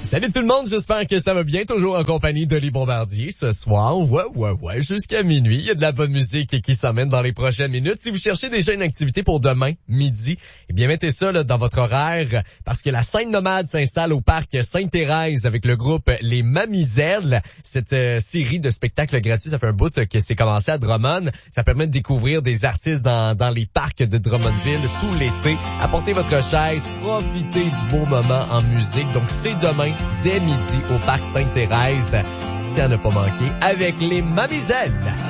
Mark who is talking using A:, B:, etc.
A: Salut tout le monde, j'espère que ça va bien, toujours en compagnie de Les Bombardiers ce soir. Ouais, jusqu'à minuit. Il y a de la bonne musique qui s'emmène dans les prochaines minutes. Si vous cherchez déjà une activité pour demain, midi, eh bien mettez ça là, dans votre horaire parce que la scène nomade s'installe au parc Sainte-Thérèse avec le groupe Les Mamiselles. Cette série de spectacles gratuits, ça fait un bout que c'est commencé à Drummond. Ça permet de découvrir des artistes dans les parcs de Drummondville tout l'été. Apportez votre chaise, profitez du beau moment en musique. Donc c'est demain dès midi au parc Sainte-Thérèse, si à ne pas manquer, avec les Mamiselles.